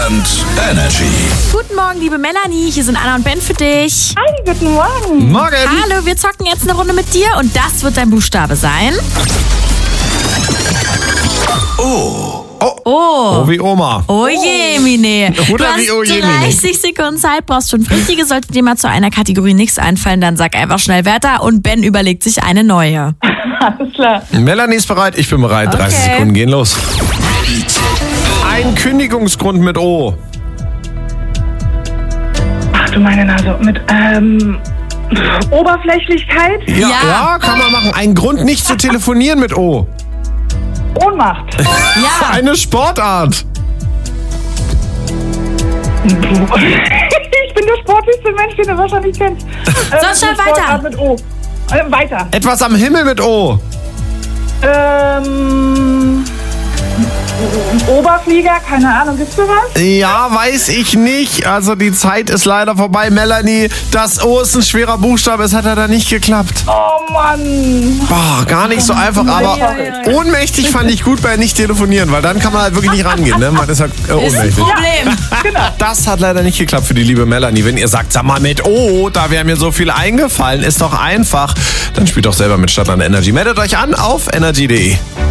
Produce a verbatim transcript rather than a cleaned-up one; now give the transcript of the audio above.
Stadtland Energy. Guten Morgen, liebe Melanie. Hier sind Anna und Ben für dich. Hi, guten Morgen. Morgen. Hallo, wir zocken jetzt eine Runde mit dir und das wird dein Buchstabe sein. Oh. Oh. Oh. Oh wie Oma. Oh je, Mine. Du Oder hast wie oh je, Mine. dreißig Sekunden Zeit, brauchst fünf richtige. Sollte dir mal zu einer Kategorie nichts einfallen, dann sag einfach schnell Wörter und Ben überlegt sich eine neue. Alles klar. Melanie ist bereit, ich bin bereit. dreißig Okay. Sekunden gehen los. Ein Kündigungsgrund mit O. Ach du meine Nase. Mit, ähm, Oberflächlichkeit, Ja, Ja. ja, kann man machen. Ein Grund nicht zu telefonieren mit O. Ohnmacht. Ja, Eine Sportart. Ich bin der sportlichste Mensch, den du wahrscheinlich kennst. Ähm, Sonst schnell eine Sportart weiter. Mit O. Äh, weiter. Etwas am Himmel mit O. Ähm, Oberflieger, keine Ahnung, gibt's sowas? Ja, weiß ich nicht. Also die Zeit ist leider vorbei. Melanie, das O ist ein schwerer Buchstabe. Es hat leider nicht geklappt. Oh Mann. Boah, gar nicht so einfach, aber ja, ja. ohnmächtig fand ich gut bei nicht telefonieren, weil dann kann man halt wirklich nicht rangehen. Ne? Man ist halt äh, ist ein ohnmächtig. Problem. Genau. Das hat leider nicht geklappt für die liebe Melanie. Wenn ihr sagt, sag mal mit O, da wäre mir so viel eingefallen, ist doch einfach. Dann spielt doch selber mit Stadtland Energy. Meldet euch an auf energy punkt de.